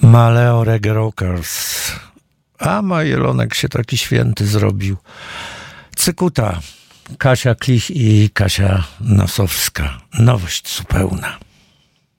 Maleo Reggae Rockers. A Majelonek się taki święty zrobił. Cykuta. Kasia Klich i Kasia Nosowska. Nowość zupełna.